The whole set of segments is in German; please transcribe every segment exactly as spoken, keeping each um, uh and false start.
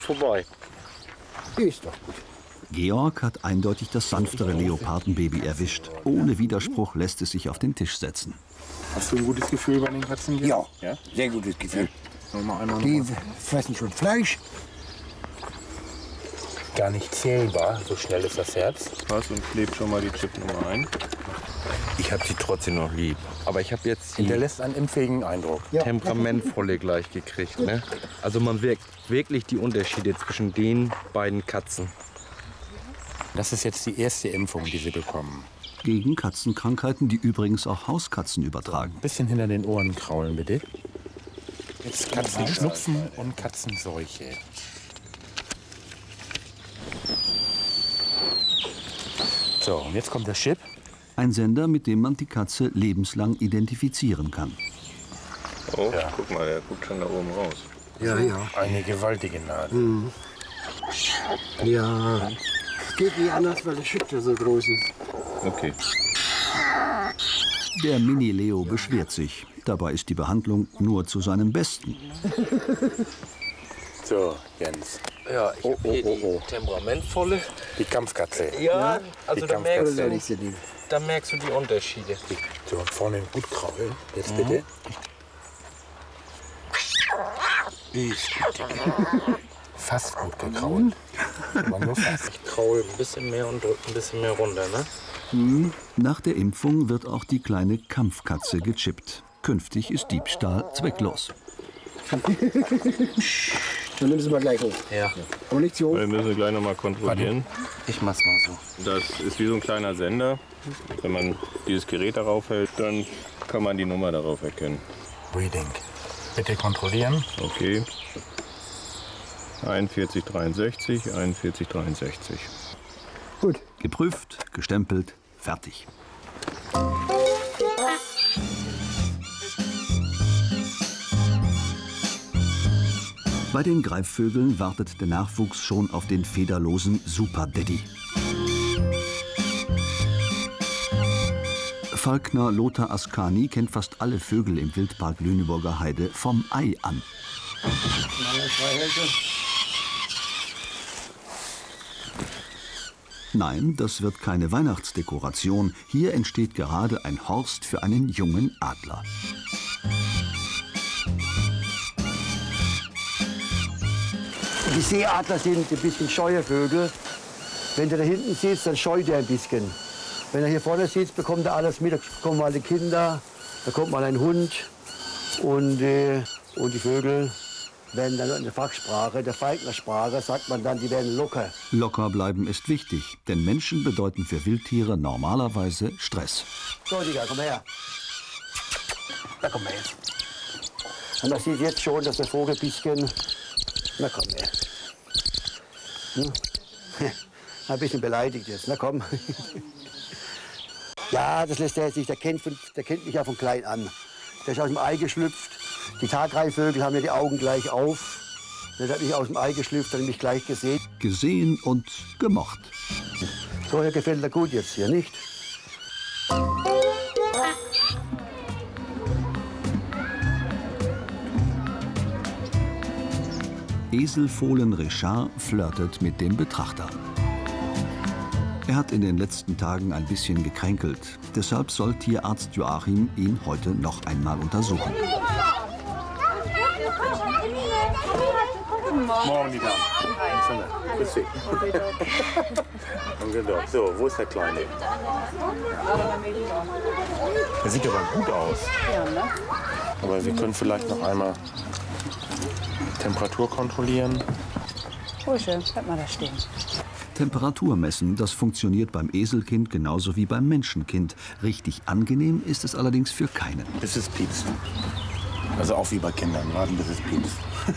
Vorbei. Ist doch gut. Georg hat eindeutig das sanftere Leopardenbaby erwischt. Ohne Widerspruch lässt es sich auf den Tisch setzen. Hast du ein gutes Gefühl bei den Katzen hier? Ja, ja? sehr gutes Gefühl. Mal einmal Die noch mal. fressen schon Fleisch. Gar nicht zählbar, so schnell ist das Herz. Was und klebt schon mal die Chipnummer ein. Ich habe sie trotzdem noch lieb. Aber ich habe jetzt die Hinterlässt einen impfähigen Eindruck. Ja. temperamentvolle gleich gekriegt. Ne? Also man merkt wirklich die Unterschiede zwischen den beiden Katzen. Das ist jetzt die erste Impfung, die sie bekommen. Gegen Katzenkrankheiten, die übrigens auch Hauskatzen übertragen. Bisschen hinter den Ohren kraulen, bitte. Jetzt Katzenschnupfen und Katzenseuche. So, und jetzt kommt der Chip. Ein Sender, mit dem man die Katze lebenslang identifizieren kann. Oh, ja. Guck mal, der guckt schon da oben raus. Ja, ja. Eine gewaltige Nadel. Mhm. Ja. Geht nicht anders, weil der Chip ja so groß ist. Okay. Der Mini-Leo beschwert sich. Dabei ist die Behandlung nur zu seinem Besten. So, Jens. Ja, ich Oh, habe hier oh, oh, oh. die temperamentvolle. Die Kampfkatze. Ja, also da merkst, Oder soll du, ich sie nehmen? da merkst du die Unterschiede. So, und vorne gut kraulen. Jetzt bitte. Ist gut. Fast gut gekrault. Aber nur fast. Ich kraul ein bisschen mehr und drück ein bisschen mehr runter, ne? Nach der Impfung wird auch die kleine Kampfkatze gechippt. Künftig ist Diebstahl zwecklos. Dann nimm sie mal gleich hoch. Ja. Aber nicht zu hoch. Wir müssen gleich noch mal kontrollieren. Ich mach's mal so. Das ist wie so ein kleiner Sender. Wenn man dieses Gerät darauf hält, dann kann man die Nummer darauf erkennen. Reading. Bitte kontrollieren. Okay. einundvierzig dreiundsechzig, einundvierzig dreiundsechzig. Gut. Geprüft, gestempelt, fertig. Bei den Greifvögeln wartet der Nachwuchs schon auf den federlosen Super Daddy. Falkner Lothar Askani kennt fast alle Vögel im Wildpark Lüneburger Heide vom Ei an. Nein, das wird keine Weihnachtsdekoration. Hier entsteht gerade ein Horst für einen jungen Adler. Die Seeadler sind ein bisschen scheue Vögel. Wenn du da hinten siehst, dann scheut er ein bisschen. Wenn er hier vorne sitzt, bekommt er alles mit. Da kommen mal die Kinder, da kommt mal ein Hund. Und, äh, und die Vögel werden dann in der Fachsprache, der Falknersprache, sagt man dann, die werden locker. Locker bleiben ist wichtig, denn Menschen bedeuten für Wildtiere normalerweise Stress. So, Digga, komm her. Na, komm her. Und man sieht jetzt schon, dass der Vogel ein bisschen... Na, komm her. Hm? Ein bisschen beleidigt jetzt. Na, komm. Ja, das lässt er sich. Der kennt, der kennt mich ja von klein an. Der ist aus dem Ei geschlüpft. Die Tagreifvögel haben ja die Augen gleich auf. Der hat mich aus dem Ei geschlüpft, hat mich gleich gesehen. Gesehen und gemocht. So, hier gefällt er gut jetzt hier, nicht? Eselfohlen Richard flirtet mit dem Betrachter. Er hat in den letzten Tagen ein bisschen gekränkelt. Deshalb soll Tierarzt Joachim ihn heute noch einmal untersuchen. Morgen, die Damen. Grüß dich. So, wo ist der Kleine? Der sieht aber gut aus. Aber wir können vielleicht noch einmal Temperatur kontrollieren. Oh, schön. Bleib mal da stehen. Temperatur messen, das funktioniert beim Eselkind genauso wie beim Menschenkind. Richtig angenehm ist es allerdings für keinen. Bis es piepst. Also auch wie bei Kindern, warten bis es piepst.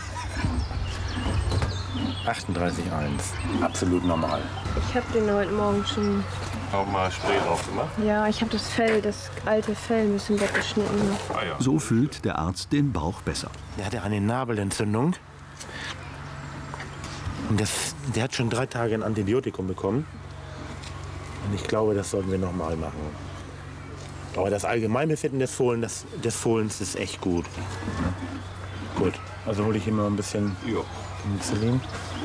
achtunddreißig Komma eins. Absolut normal. Ich habe den heute Morgen schon. Auch mal Spray drauf gemacht? Ja, ich habe das Fell, das alte Fell, ein bisschen weggeschnitten. Ah, ja. So fühlt der Arzt den Bauch besser. Der hatte eine Nabelentzündung. Und das, der hat schon drei Tage ein Antibiotikum bekommen. Und ich glaube, das sollten wir noch mal machen. Aber das Allgemeinbefinden des, Fohlen, des, des Fohlens ist echt gut. Gut, also hole ich immer ein bisschen Jo. Celine.